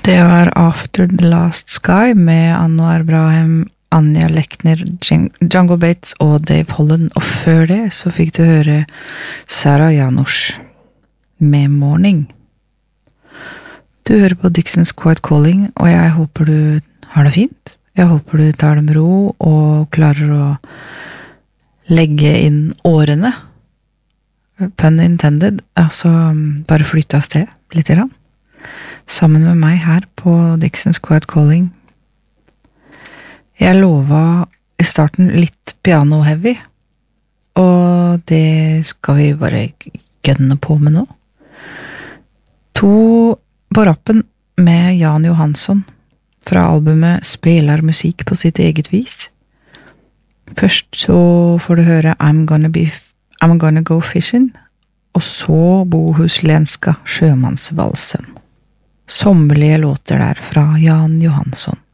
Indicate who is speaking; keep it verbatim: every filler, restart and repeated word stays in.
Speaker 1: Det var After the Last Sky med Anwar Brahim, Anja Lechner, Django Bates og Dave Holland. Og før det så fikk du høre Sarah Janusz med Morning. Du hører på Dixons Quiet Calling, og jeg håper du har det fint. Jeg håper du tar det med ro og klarer å legge inn årene. Pun intended, altså bare flytte av sted litt grann. Sammen med meg her på Dixons Quiet Calling. Jeg lova i starten litt piano-heavy, og det skal vi bare gønne på med nå. To på rappen med Jan Johansson fra albumet Spelar musikk på sitt eget vis. Først så får du høre I'm Gonna, be, I'm gonna Go Fishing, og så Bohuslenska sjømannsvalsen. Sommerlige låter der fra Jan Johansson.